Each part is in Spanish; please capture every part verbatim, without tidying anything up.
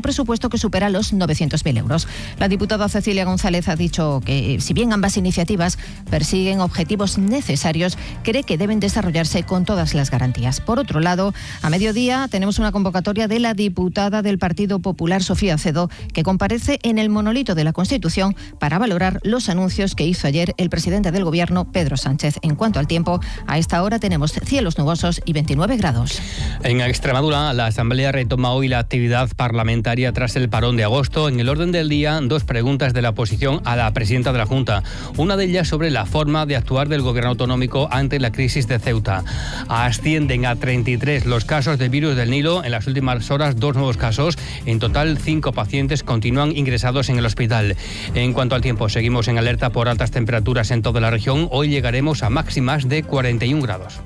presupuesto que supera los novecientos mil euros. La diputada Cecilia González ha dicho que, si bien ambas iniciativas persiguen objetivos necesarios, cree que deben desarrollarse con todas las garantías. Por otro lado, a mediodía tenemos una convocatoria de la diputada del Partido Popular, Sofía Acedo, que comparece en el monolito de la Constitución para valorar los anuncios que hizo ayer el presidente del Gobierno, Pedro Sánchez. En cuanto al tiempo, a esta hora tenemos cielos nubosos y veintinueve grados. En Extremadura, la Asamblea retoma hoy la actividad parlamentaria tras el parón de agosto. En el orden del día, dos preguntas de la oposición a la presidenta de la Junta. Una de ellas sobre la forma de actuar del Gobierno autonómico ante la crisis de Ceuta. Ascienden a treinta y tres los casos de virus del Nilo. En las últimas horas, dos nuevos casos. En total, cinco pacientes continúan ingresados en el hospital. En cuanto al tiempo, seguimos en alerta por altas temperaturas en toda la región. Hoy llegaremos a máximas de cuarenta y un grados.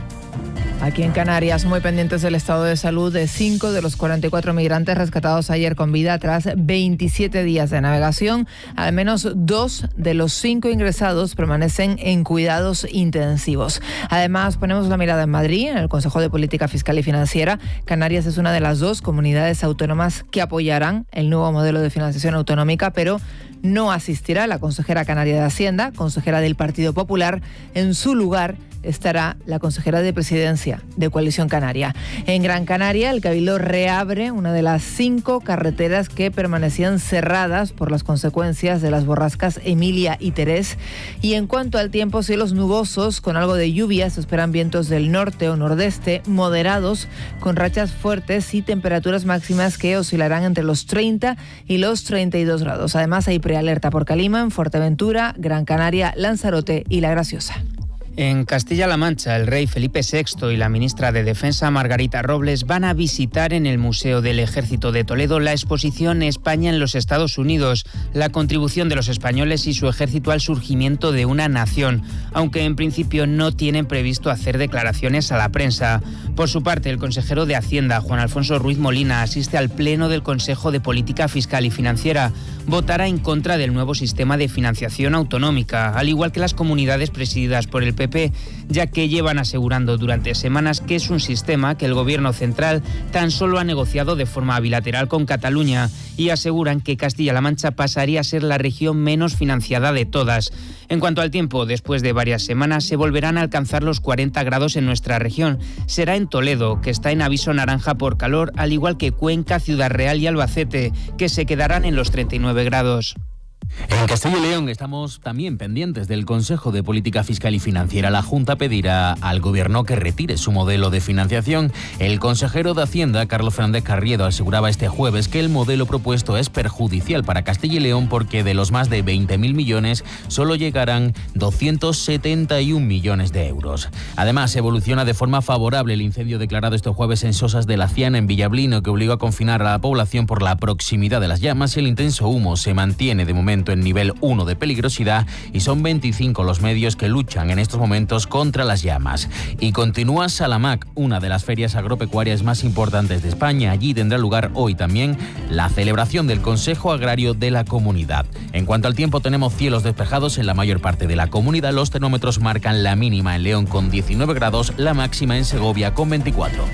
Aquí en Canarias, muy pendientes del estado de salud de cinco de los cuarenta y cuatro migrantes rescatados ayer con vida tras veintisiete días de navegación. Al menos dos de los cinco ingresados permanecen en cuidados intensivos. Además, ponemos la mirada en Madrid, en el Consejo de Política Fiscal y Financiera. Canarias es una de las dos comunidades autónomas que apoyarán el nuevo modelo de financiación autonómica, pero no asistirá la consejera canaria de Hacienda, consejera del Partido Popular. En su lugar estará la consejera de Presidencia de Coalición Canaria. En Gran Canaria, el Cabildo reabre una de las cinco carreteras que permanecían cerradas por las consecuencias de las borrascas Emilia y Terés. Y en cuanto al tiempo, cielos nubosos con algo de lluvia. Se esperan vientos del norte o nordeste moderados con rachas fuertes y temperaturas máximas que oscilarán entre los treinta y los treinta y dos grados. Además, hay prealerta por calima en Fuerteventura, Gran Canaria, Lanzarote y La Graciosa. En Castilla-La Mancha, el rey Felipe sexto y la ministra de Defensa, Margarita Robles, van a visitar en el Museo del Ejército de Toledo la exposición España en los Estados Unidos, la contribución de los españoles y su ejército al surgimiento de una nación, aunque en principio no tienen previsto hacer declaraciones a la prensa. Por su parte, el consejero de Hacienda, Juan Alfonso Ruiz Molina, asiste al Pleno del Consejo de Política Fiscal y Financiera. Votará en contra del nuevo sistema de financiación autonómica, al igual que las comunidades presididas por el P P, ya que llevan asegurando durante semanas que es un sistema que el Gobierno central tan solo ha negociado de forma bilateral con Cataluña, y aseguran que Castilla-La Mancha pasaría a ser la región menos financiada de todas. En cuanto al tiempo, después de varias semanas se volverán a alcanzar los cuarenta grados en nuestra región. Será en Toledo, que está en aviso naranja por calor, al igual que Cuenca, Ciudad Real y Albacete, que se quedarán en los treinta y nueve grados. En Castilla y León estamos también pendientes del Consejo de Política Fiscal y Financiera. La Junta pedirá al Gobierno que retire su modelo de financiación. El consejero de Hacienda, Carlos Fernández Carriedo, aseguraba este jueves que el modelo propuesto es perjudicial para Castilla y León porque de los más de veinte mil millones solo llegarán doscientos setenta y un millones de euros. Además, evoluciona de forma favorable el incendio declarado este jueves en Sosas de la Ciana, en Villablino, que obligó a confinar a la población por la proximidad de las llamas, y el intenso humo se mantiene de momento en nivel uno de peligrosidad, y son veinticinco los medios que luchan en estos momentos contra las llamas. Y continúa Salamac, una de las ferias agropecuarias más importantes de España. Allí tendrá lugar hoy también la celebración del Consejo Agrario de la Comunidad. En cuanto al tiempo, tenemos cielos despejados en la mayor parte de la comunidad. Los termómetros marcan la mínima en León con diecinueve grados, la máxima en Segovia con veinticuatro.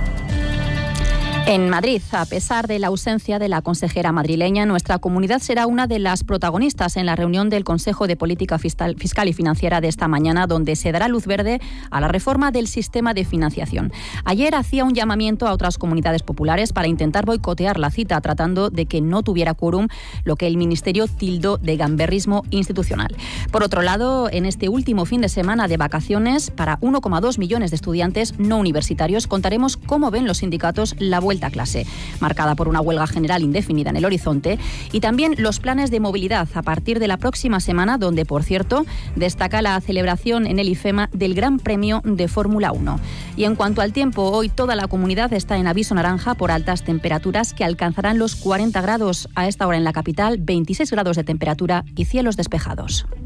En Madrid, a pesar de la ausencia de la consejera madrileña, nuestra comunidad será una de las protagonistas en la reunión del Consejo de Política Fiscal y Financiera de esta mañana, donde se dará luz verde a la reforma del sistema de financiación. Ayer hacía un llamamiento a otras comunidades populares para intentar boicotear la cita, tratando de que no tuviera quórum, lo que el Ministerio tildó de gamberrismo institucional. Por otro lado, en este último fin de semana de vacaciones para uno coma dos millones de estudiantes no universitarios, contaremos cómo ven los sindicatos la vuelta a clase, marcada por una huelga general indefinida en el horizonte, y también los planes de movilidad a partir de la próxima semana, donde, por cierto, destaca la celebración en el IFEMA del Gran Premio de Fórmula uno. Y en cuanto al tiempo, hoy toda la comunidad está en aviso naranja por altas temperaturas que alcanzarán los cuarenta grados. A esta hora en la capital, veintiséis grados de temperatura y cielos despejados.